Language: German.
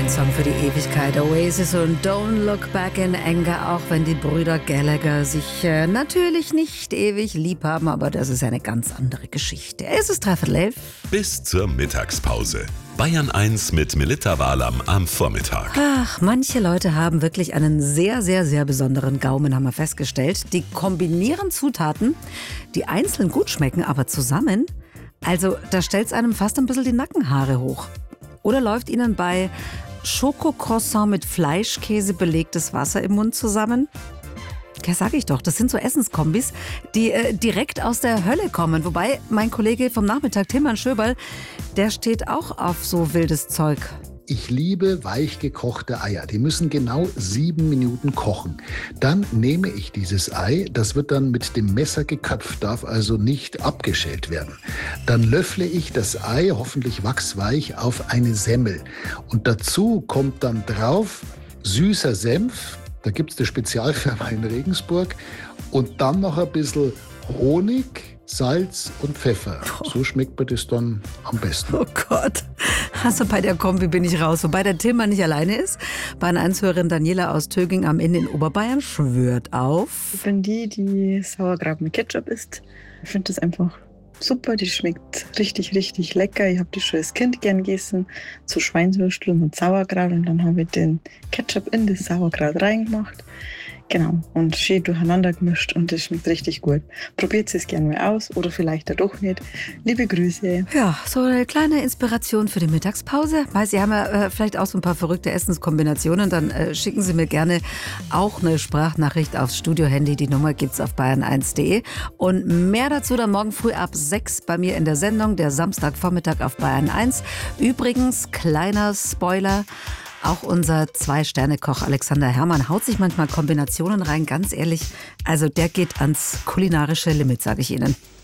Song für die Ewigkeit. Oasis und Don't Look Back in Anger, auch wenn die Brüder Gallagher sich natürlich nicht ewig lieb haben, aber das ist eine ganz andere Geschichte. Es ist 11:15. Bis zur Mittagspause. Bayern 1 mit Melitta Wahlam am Vormittag. Ach, manche Leute haben wirklich einen sehr, sehr, sehr besonderen Gaumen, haben wir festgestellt. Die kombinieren Zutaten, die einzeln gut schmecken, aber zusammen, also da stellt es einem fast ein bisschen die Nackenhaare hoch. Oder läuft Ihnen bei Schokocroissant mit Fleischkäse belegtes Wasser im Mund zusammen? Ja, sag ich doch, das sind so Essenskombis, die direkt aus der Hölle kommen. Wobei mein Kollege vom Nachmittag, Tilman Schöberl, der steht auch auf so wildes Zeug. Ich liebe weich gekochte Eier. Die müssen genau 7 Minuten kochen. Dann nehme ich dieses Ei, das wird dann mit dem Messer geköpft, darf also nicht abgeschält werden. Dann löffle ich das Ei, hoffentlich wachsweich, auf eine Semmel. Und dazu kommt dann drauf süßer Senf. Da gibt es eine Spezialfirma in Regensburg. Und dann noch ein bisschen Honig, Salz und Pfeffer. So schmeckt mir das dann am besten. Oh Gott, also bei der Kombi bin ich raus. Wobei der Tilman nicht alleine ist. Bayern 1-Hörerin Daniela aus Töging am Inn in Oberbayern schwört auf. Ich bin die Sauerkraut mit Ketchup isst. Ich finde das einfach super. Die schmeckt richtig, richtig lecker. Ich habe die schon als Kind gern gegessen. So Schweinswürstel mit Sauerkraut. Und dann habe ich den Ketchup in das Sauerkraut reingemacht. Genau, und schön durcheinander gemischt und das schmeckt richtig gut. Probiert es gerne mal aus oder vielleicht auch doch nicht. Liebe Grüße. Ja, so eine kleine Inspiration für die Mittagspause. Weil Sie haben ja vielleicht auch so ein paar verrückte Essenskombinationen, dann schicken Sie mir gerne auch eine Sprachnachricht aufs Studio-Handy. Die Nummer gibt's auf bayern1.de. Und mehr dazu dann morgen früh ab 6 bei mir in der Sendung, der Samstagvormittag auf Bayern 1. Übrigens, kleiner Spoiler, auch unser 2-Sterne-Koch Alexander Herrmann haut sich manchmal Kombinationen rein, ganz ehrlich. Also der geht ans kulinarische Limit, sage ich Ihnen.